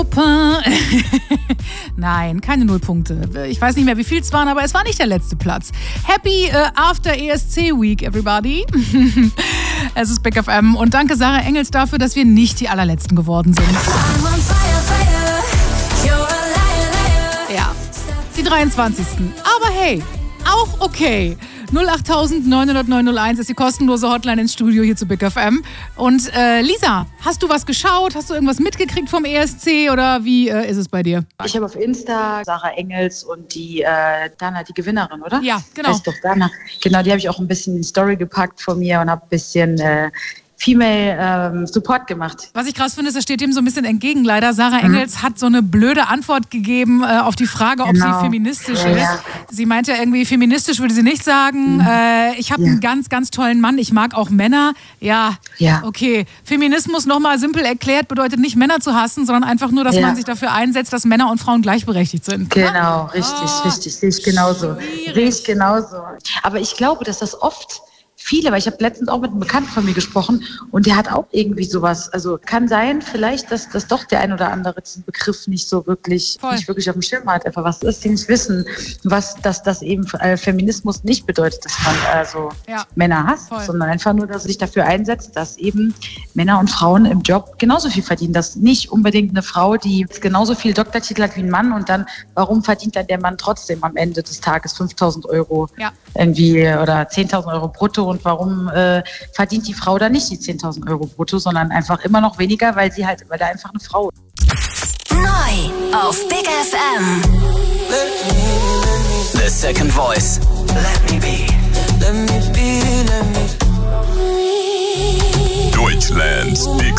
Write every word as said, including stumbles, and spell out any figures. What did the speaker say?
Nein, keine Nullpunkte. Ich weiß nicht mehr, wie viel es waren, aber es war nicht der letzte Platz. Happy äh, After E S C Week, everybody. Es ist Big F M und danke Sarah Engels dafür, dass wir nicht die allerletzten geworden sind. Ja, die dreiundzwanzigsten Aber hey, auch okay. null acht neun null null neun null eins ist die kostenlose Hotline ins Studio hier zu Big F M. Und äh, Lisa, hast du was geschaut? Hast du irgendwas mitgekriegt vom E S C oder wie äh, ist es bei dir? Ich habe auf Insta Sarah Engels und die äh, Dana, die Gewinnerin, oder? Ja, genau. Heißt doch Dana. Genau, die habe ich auch ein bisschen in die Story gepackt von mir und habe ein bisschen äh, Female ähm, Support gemacht. Was ich krass finde, ist, das steht dem so ein bisschen entgegen leider. Sarah Engels mhm. hat so eine blöde Antwort gegeben äh, auf die Frage, ob genau. sie feministisch ja, ist. Ja. Sie meinte irgendwie, feministisch würde sie nicht sagen. Mhm. Äh, ich habe ja. einen ganz, ganz tollen Mann. Ich mag auch Männer. Ja, ja. okay. Feminismus nochmal simpel erklärt bedeutet nicht Männer zu hassen, sondern einfach nur, dass ja. man sich dafür einsetzt, dass Männer und Frauen gleichberechtigt sind. Genau, ja? richtig, oh. richtig. Sehe ich genauso. Sehe ich genauso. Aber ich glaube, dass das oft viele, weil ich habe letztens auch mit einem Bekannten von mir gesprochen und der hat auch irgendwie sowas, also kann sein vielleicht, dass, dass doch der ein oder andere diesen Begriff nicht so wirklich, Voll. nicht wirklich auf dem Schirm hat, einfach was ist, die nicht wissen, was, dass das eben äh, Feminismus nicht bedeutet, dass man äh, so ja. Männer hasst, Voll. sondern einfach nur, dass sich dafür einsetzt, dass eben Männer und Frauen im Job genauso viel verdienen, dass nicht unbedingt eine Frau, die genauso viel Doktortitel hat wie ein Mann und dann, warum verdient dann der Mann trotzdem am Ende des Tages fünftausend Euro ja. irgendwie oder zehntausend Euro brutto und warum äh, verdient die Frau dann nicht die zehntausend Euro brutto, sondern einfach immer noch weniger, weil sie halt, weil da einfach eine Frau ist. Neu auf Big F M. The Second Voice. Let me be. Let me be. Let me be. Deutschlands Big